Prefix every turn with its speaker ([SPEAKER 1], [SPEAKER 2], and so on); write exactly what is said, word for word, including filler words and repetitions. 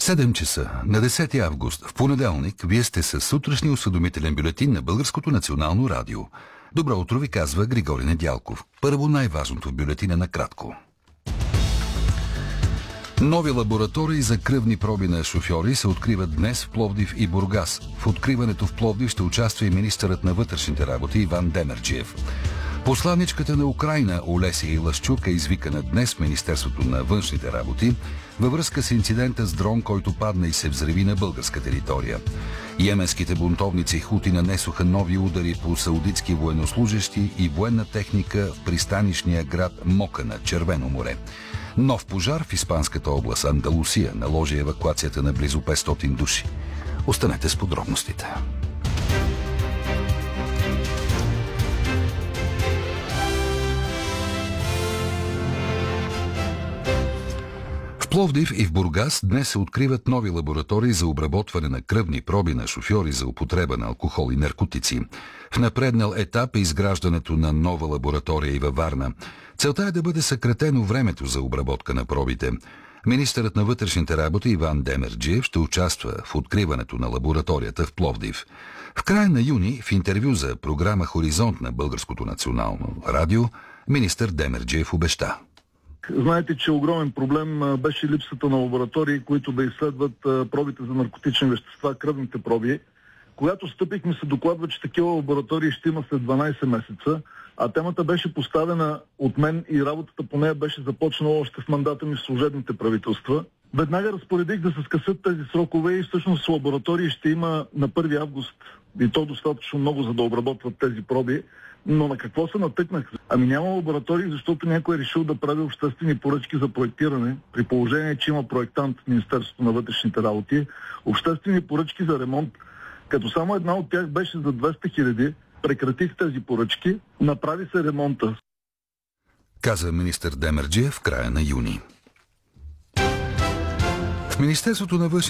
[SPEAKER 1] седем часа на десети август, в понеделник, вие сте със сутрешния осведомителен бюлетин на Българското национално радио. Добро утро ви казва Григорий Недялков. Първо най-важното в бюлетина накратко. Нови лаборатории за кръвни проби на шофьори се откриват днес в Пловдив и Бургас. В откриването в Пловдив ще участва и министърът на вътрешните работи Иван Демерджиев. Посланичката на Украйна Олесия Илашчук е извикана днес в Министерството на външните работи във връзка с инцидента с дрон, който падна и се взриви на българска територия. Йеменските бунтовници хути нанесоха нови удари по саудитски военнослужещи и военна техника в пристанищния град Мока на Червено море. Нов пожар в испанската област Андалусия наложи евакуацията на близо петстотин души. Останете с подробностите. В Пловдив и в Бургас днес се откриват нови лаборатории за обработване на кръвни проби на шофьори за употреба на алкохол и наркотици. В напреднал етап е изграждането на нова лаборатория и във Варна. Целта е да бъде съкратено времето за обработка на пробите. Министърът на вътрешните работи Иван Демерджиев ще участва в откриването на лабораторията в Пловдив. В края на юни в интервю за програма Хоризонт на Българското национално радио министър Демерджиев обеща:
[SPEAKER 2] Знаете, че огромен проблем беше липсата на лаборатории, които да изследват пробите за наркотични вещества, кръвните проби. Когато стъпихме, се докладва, че такива лаборатории ще има след дванайсет месеца, а темата беше поставена от мен и работата по нея беше започнала още в мандата ми в служебните правителства. Веднага разпоредих да се скъсат тези срокове и всъщност лаборатории ще има на първи август, и то достатъчно много, за да обработват тези проби. Но на какво се натъкнах? Ами няма лаборатории, защото някой е решил да прави обществени поръчки за проектиране, при положение, че има проектант в Министерството на вътрешните работи, обществени поръчки за ремонт, като само една от тях беше за двеста хиляди, прекратих тези поръчки, направи се ремонта.
[SPEAKER 1] Каза министър Демерджиев в края на юни. В Министерството на външните